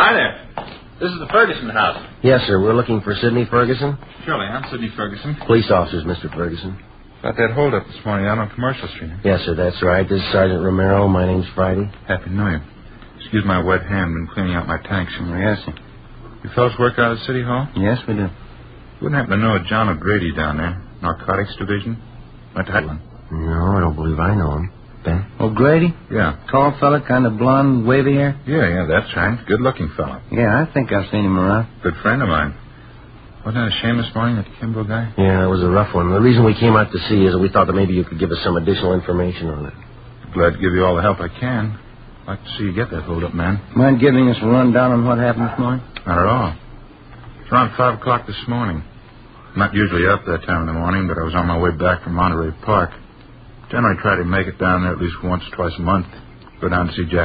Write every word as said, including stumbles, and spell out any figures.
Hi there. This is the Ferguson house. Yes, sir. We're looking for Sidney Ferguson. Surely, I'm Sidney Ferguson. Police officers, Mister Ferguson. Got that hold up this morning out on Commercial Street. Yes, sir, that's right. This is Sergeant Romero. My name's Friday. Happy New Year. Excuse my wet hand. Been cleaning out my tanks. Yes, sir. You fellas work out at City Hall? Yes, we do. Wouldn't happen to know a John O'Grady down there, Narcotics Division? Went to Highland. No, I don't believe I know him. Ben? O'Grady? Yeah. Tall fella, kind of blonde, wavy hair? Yeah, yeah, that's right. Good-looking fellow. Yeah, I think I've seen him around. Good friend of mine. Wasn't that a shame this morning, that Kimbo guy? Yeah, it was a rough one. The reason we came out to see is that we thought that maybe you could give us some additional information on it. Glad to give you all the help I can. Like to see you get that hold-up, man. Mind giving us a rundown on what happened this morning? Not at all. It's around five o'clock this morning. I'm not usually up that time in the morning, but I was on my way back from Monterey Park. Generally try to make it down there at least once, twice a month. Go down to see Jack